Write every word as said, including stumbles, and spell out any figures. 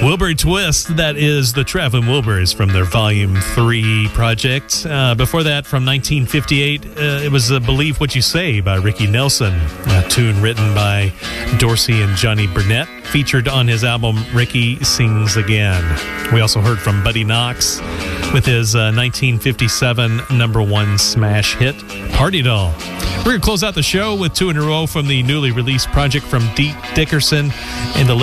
Wilbury Twist, that is the Traveling Wilburys from their Volume three project. Uh, before that, from nineteen fifty-eight, uh, it was uh, Believe What You Say by Ricky Nelson, a tune written by Dorsey and Johnny Burnett, featured on his album Ricky Sings Again. We also heard from Buddy Knox with his uh, nineteen fifty-seven number one smash hit, Party Doll. We're going to close out the show with two in a row from the newly released project from Deke Dickerson in the